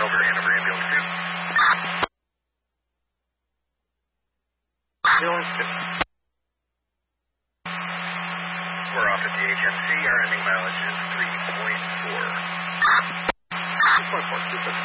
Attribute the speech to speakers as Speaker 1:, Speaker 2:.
Speaker 1: over, ambulance 2. Ambulance 2. We're off at the HMC. Our ending mileage is 3.4. 3.4.